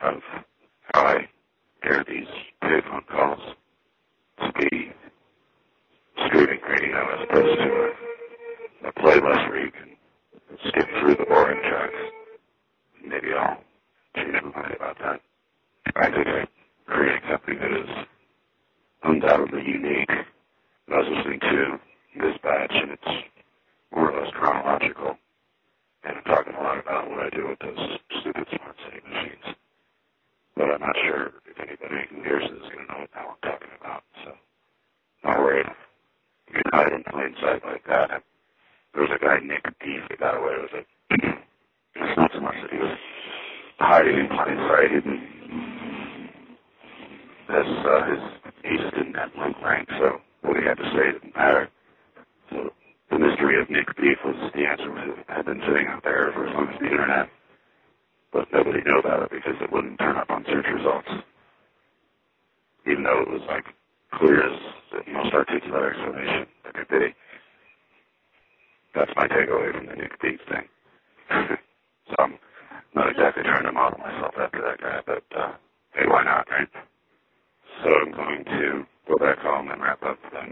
of how I hear these payphone calls to be streaming radio as opposed to a playlist where you can skip through the boring tracks. Maybe I'll change my mind about that. I think I create something that is undoubtedly unique. I was listening to this batch, and it's more or less chronological. And I'm talking a lot about what I do with those stupid smart city machines. But I'm not sure if anybody who hears this is going to know what the hell I'm talking about. So, not worried. You can hide in plain sight like that. There was a guy, Nick Beef, that got away with it. It's not so much that he was hiding in plain sight. He just didn't have link rank, so what he had to say didn't matter. So the mystery of Nick Beef was the answer had been sitting out there for as long as the internet. But nobody knew about it because it wouldn't turn up on search results. Even though it was like clear as the most articulate explanation that could be. That's my takeaway from the Nick Beef thing. So I'm not exactly trying to model myself after that guy, but hey, why not, right? So I'm going to go back home and wrap up then.